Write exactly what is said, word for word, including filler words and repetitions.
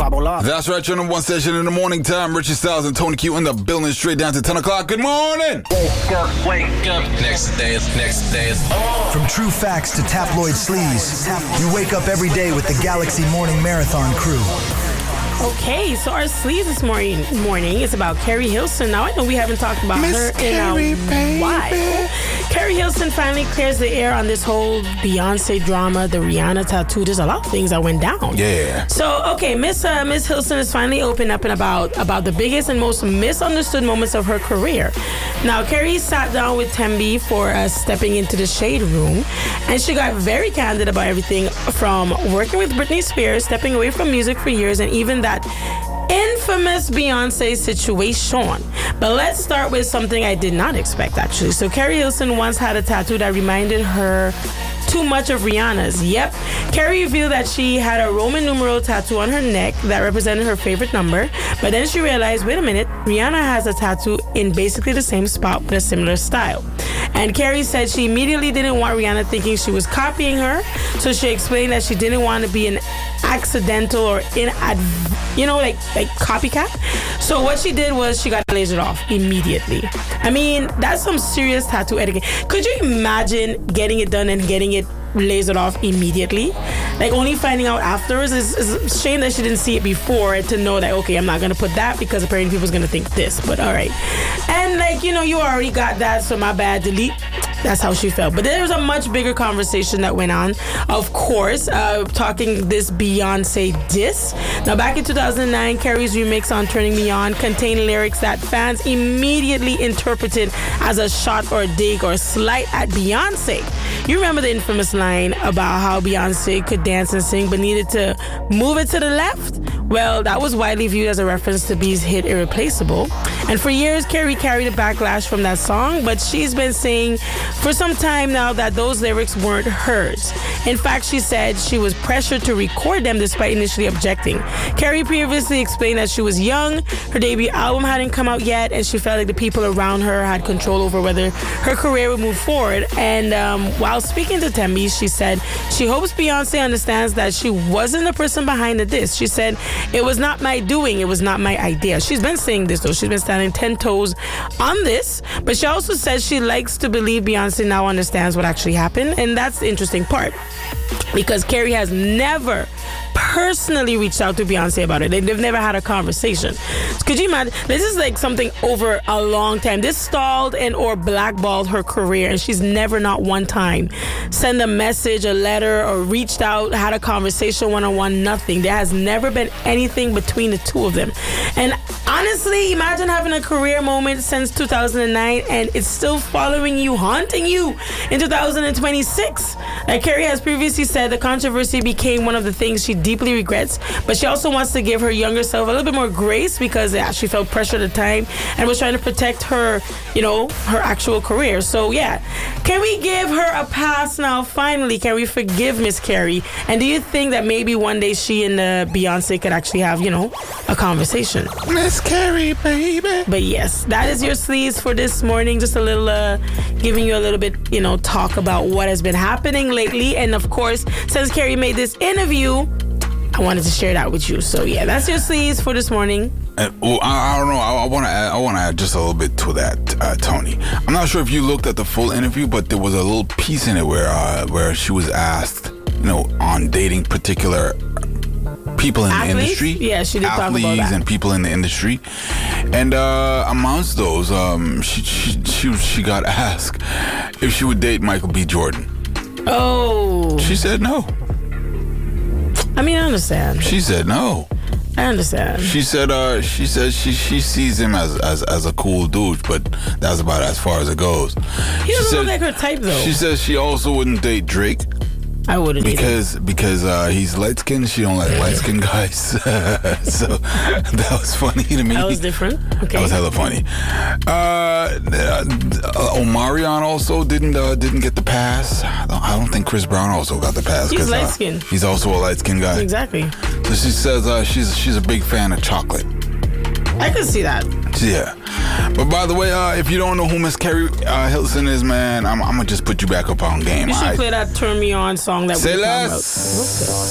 squabble up. That's right, your number one station in the morning time. Richie Styles and Tony Q in the building straight down to ten o'clock. Good morning. Wake up, wake up. Next day is, next day is on. From true facts to tabloid sleaze, you wake up every day with the Galaxy Morning Marathon crew. Okay, so our sleaze this morning morning is about Carrie Hilson. Now, I know we haven't talked about Miss her Carrie, in a baby. while. Carrie Hilson finally clears the air on this whole Beyonce drama, the Rihanna tattoo. There's a lot of things that went down. Yeah. So, okay, Miss uh, Miss Hilson is finally open up and about, about the biggest and most misunderstood moments of her career. Now, Carrie sat down with Tembi for uh, stepping into the shade room, and she got very candid about everything from working with Britney Spears, stepping away from music for years, and even that infamous Beyonce situation. But let's start with something I did not expect, actually. So Carrie Hilson once had a tattoo that reminded her too much of Rihanna's. Yep. Carrie revealed that she had a Roman numeral tattoo on her neck that represented her favorite number, but then she realized, wait a minute, Rihanna has a tattoo in basically the same spot with a similar style. And Carrie said she immediately didn't want Rihanna thinking she was copying her, so she explained that she didn't want to be an accidental or inadv- you know, like like copycat. So what she did was she got lasered off immediately. I mean, that's some serious tattoo etiquette. Could you imagine getting it done and getting it lasered off immediately? Like, only finding out afterwards is, is a shame that she didn't see it before to know that, okay, I'm not going to put that because apparently people's going to think this, but all right. And, like, you know, you already got that, so my bad, delete. That's how she felt. But there was a much bigger conversation that went on, of course, uh, talking this Beyonce diss. Now, back in two thousand nine, Carrie's remix on Turning Me On contained lyrics that fans immediately interpreted as a shot or a dig or slight at Beyonce. You remember the infamous line about how Beyonce could dance and sing but needed to move it to the left? Well, that was widely viewed as a reference to B's hit Irreplaceable. And for years, Carrie carried a backlash from that song, but she's been saying for some time now that those lyrics weren't hers. In fact, she said she was pressured to record them despite initially objecting. Carrie previously explained that she was young, her debut album hadn't come out yet, and she felt like the people around her had control over whether her career would move forward. And um, while speaking to Tembi, she said she hopes Beyonce understands that she wasn't the person behind the diss. She said, it was not my doing, it was not my idea. She's been saying this, though. She's been standing ten toes on this, but she also says she likes to believe Beyonce now understands what actually happened, and that's the interesting part, because Carrie has never personally reached out to Beyonce about it. They've never had a conversation. Could you imagine? This is like something over a long time. This stalled and or blackballed her career, and she's never, not one time, sent a message, a letter, or reached out, had a conversation one-on-one, nothing. There has never been anything between the two of them. And honestly, imagine having a career moment since two thousand nine and it's still following you, haunting you in two thousand twenty-six. Like Carrie has previously said, the controversy became one of the things she deeply regrets, but she also wants to give her younger self a little bit more grace because yeah, she felt pressure at the time and was trying to protect her, you know, her actual career. So yeah, can we give her a pass now? Finally, can we forgive Miss Carrie? And do you think that maybe one day she and uh, Beyonce could actually have, you know, a conversation? Miss Carrie, baby. But yes, that is your sleaze for this morning. Just a little, uh, giving you a little bit, you know, talk about what has been happening lately. And of course, since Carrie made this interview, I wanted to share that with you. So yeah, that's your sleaze for this morning. And, well, I, I don't know. I want to. I want to add just a little bit to that, uh, Tony. I'm not sure if you looked at the full interview, but there was a little piece in it where, uh, where she was asked, you know, on dating particular people in Athletes? the industry. Yeah, she did talk about athletes that. and people in the industry, and uh, amongst those, um, she, she she she got asked if she would date Michael B. Jordan. Oh. She said no. I mean, I understand. She said no. I understand. She said, uh, she said she she sees him as, as as a cool dude, but that's about as far as it goes. He She doesn't said- look like her type, though. She says she also wouldn't date Drake I wouldn't because because uh, he's light skinned. She don't like light skinned guys. So that was funny to me. That was different. Okay. That was hella funny. Uh, uh, Omarion also didn't uh, didn't get the pass. I don't, I don't think Chris Brown also got the pass. He's 'cause, uh, light-skinned. He's also a light skinned guy. Exactly. So she says uh, she's she's a big fan of chocolate. I can see that. Yeah. But by the way, uh, if you don't know who Miss Carrie uh, Hilson is, man, I'm, I'm gonna just put you back up on game. You should all right? play that "Turn Me On" song that Say we were talking less. about. Okay.